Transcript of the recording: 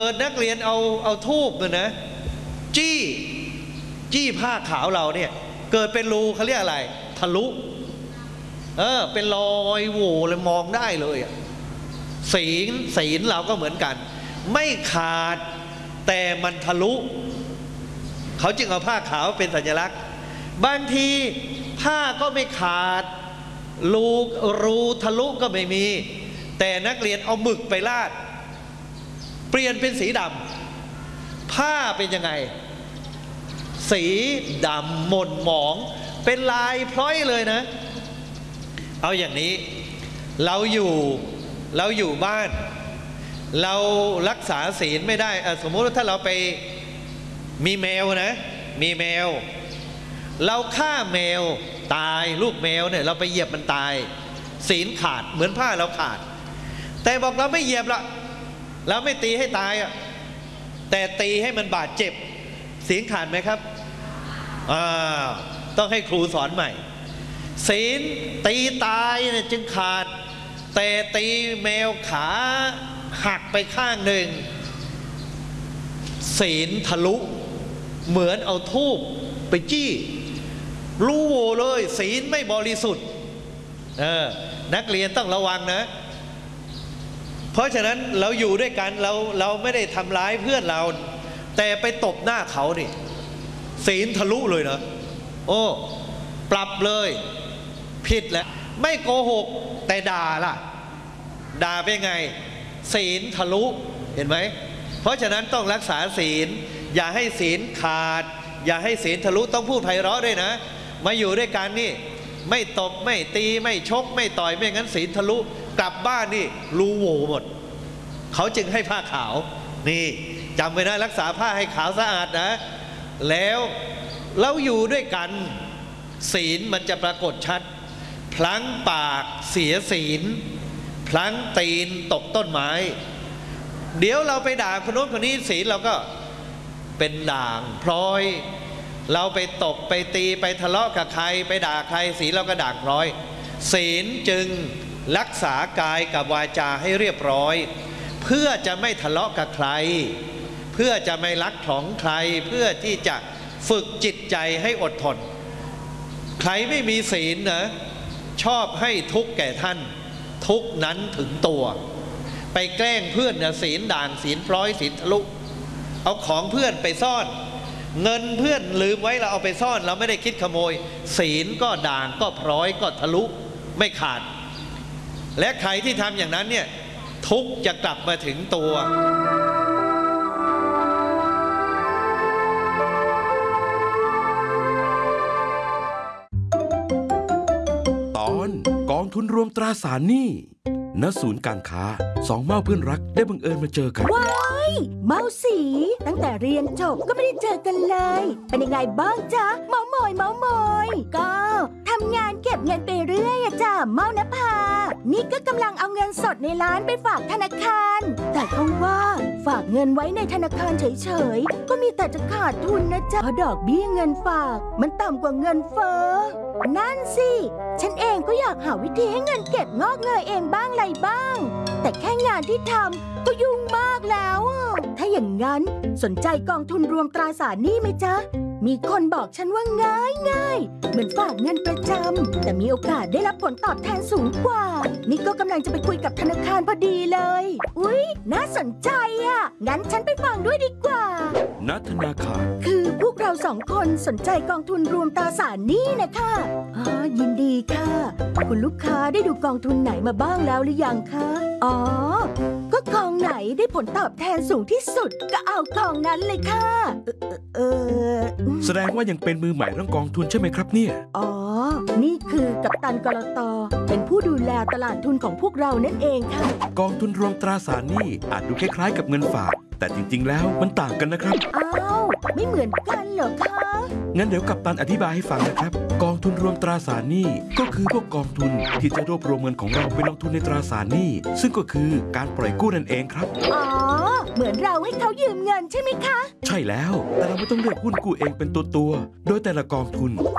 นักเรียนเอาทูบนะจี้ผ้าขาวเราเนี่ยเกิดเป็นรูเขาเรียกอะไรทะลุเป็นรอยโหว่เลยมองได้เลยศีลเราก็เหมือนกันไม่ขาดแต่มันทะลุเขาจึงเอาผ้าขาวเป็นสัญลักษณ์บางทีผ้าก็ไม่ขาดรูทะลุก็ไม่มีแต่นักเรียนเอาหมึกไปลาดเปลี่ยนเป็นสีดำผ้าเป็นยังไงสีดำหม่นหมองเป็นลายพร้อยเลยนะเอาอย่างนี้เราอยู่บ้านเรารักษาศีลไม่ได้สมมติว่าถ้าเราไปมีแมวนะมีแมวเราฆ่าแมวตายลูกแมวเนี่ยเราไปเหยียบมันตายศีลขาดเหมือนผ้าเราขาดแต่บอกเราไม่เหยียบละเราไม่ตีให้ตายแต่ตีให้มันบาดเจ็บศีลขาดไหมครับต้องให้ครูสอนใหม่ศีลตีตายเนี่ยจึงขาดแต่ตีแมวขาหักไปข้างหนึ่งศีลทะลุเหมือนเอาธูปไปจี้รู้โวเลยศีลไม่บริสุทธิ์นักเรียนต้องระวังนะเพราะฉะนั้นเราอยู่ด้วยกันเราไม่ได้ทำร้ายเพื่อนเราแต่ไปตบหน้าเขานี่ศีลทะลุเลยนะปรับเลยผิดแล้วไม่โกหกแต่ด่าล่ะด่าเป็นไงศีลทะลุเห็นไหมเพราะฉะนั้นต้องรักษาศีลอย่าให้ศีลขาดอย่าให้ศีลทะลุต้องพูดไพเราะด้วยนะมาอยู่ด้วยกันนี่ไม่ตบไม่ตีไม่ชกไม่ต่อยไม่งั้นศีลทะลุกลับบ้านนี่รูโหว่หมดเขาจึงให้ผ้าขาวนี่จำไว้นะรักษาผ้าให้ขาวสะอาดนะแล้วเราอยู่ด้วยกันศีลมันจะปรากฏชัดพลั้งปากเสียศีลพลั้งตีนตกต้นไม้เดี๋ยวเราไปด่าคนโน้นคนนี้ศีลเราก็เป็นด่างพร้อยเราไปตบไปตีไปทะเลาะกับใครไปด่าใครศีลเราก็ด่างพร้อยศีลจึงรักษากายกับวาจาให้เรียบร้อยเพื่อจะไม่ทะเลาะกับใครเพื่อจะไม่ลักของใครเพื่อที่จะฝึกจิตใจให้อดทนใครไม่มีศีลนะชอบให้ทุกข์แก่ท่านทุกข์นั้นถึงตัวไปแกล้งเพื่อนนะศีลด่างศีลพร้อยศีลทะลุเอาของเพื่อนไปซ่อนเงินเพื่อนลืมไว้เราเอาไปซ่อนเราไม่ได้คิดขโมยศีลก็ด่างก็พร้อยก็ทะลุไม่ขาดและใครที่ทำอย่างนั้นเนี่ยทุกข์จะกลับมาถึงตัวตอนกองทุนรวมตราสารหนี้ณศูนย์การค้าสองเม่าเพื่อนรักได้บังเอิญมาเจอกันว้ายเม่าสีตั้งแต่เรียนจบก็ไม่ได้เจอกันเลยเป็นยังไงบ้างจ๊ะเมาหมอยก็ทำงานเก็บเงินไปเรื่อยอะจ้ะเม่านภานี่ก็กำลังเอาเงินสดในร้านไปฝากธนาคารแต่เขาว่าฝากเงินไว้ในธนาคารเฉยๆก็มีแต่จะขาดทุนนะจ๊ะเพราะดอกเบี้ยเงินฝากมันต่ำกว่าเงินเฟ้อนั่นสิฉันเองก็อยากหาวิธีให้เงินเก็บงอกเงยเองบ้างอะไรบ้างแต่แค่งานที่ทำก็ยุ่งมากแล้วถ้าอย่างนั้นสนใจกองทุนรวมตราสารหนี้ไหมจ๊ะมีคนบอกฉันว่าง่ายเหมือนฝากเงินประจำแต่มีโอกาสได้รับผลตอบแทนสูงกว่านี่ก็กำลังจะไปคุยกับธนาคารพอดีเลยอุ๊ยน่าสนใจงั้นฉันไปฟังด้วยดีกว่าณธนาคารคือพวกเราสองคนสนใจกองทุนรวมตราสารหนี้นะคะยินดีค่ะคุณลูกค้าได้ดูกองทุนไหนมาบ้างแล้วหรือยังคะก็กองไหนได้ผลตอบแทนสูงที่สุดก็เอากองนั้นเลยค่ะแสดงว่ายังเป็นมือใหม่เรื่องกองทุนใช่ไหมครับเนี่ยนี่คือกัปตันกลต.เป็นผู้ดูแลตลาดทุนของพวกเรานั่นเองค่ะกองทุนรวมตราสารหนี้อาจดูคล้ายๆกับเงินฝากแต่จริงๆแล้วมันต่างกันนะครับไม่เหมือนกันเหรอคะงั้นเดี๋ยวกัปตันอธิบายให้ฟังนะครับกองทุนรวมตราสารหนี้ก็คือพวกกองทุนที่จะรวบรวมเงินของเราไปลงทุนในตราสารหนี้ซึ่งก็คือการปล่อยกู้นั่นเองครับเหมือนเราให้เขายืมเงินใช่ไหมคะใช่แล้วแต่เราไม่ต้องเลือกหุ้นกู้เองเป็นตัวโดยแต่ละกองทุน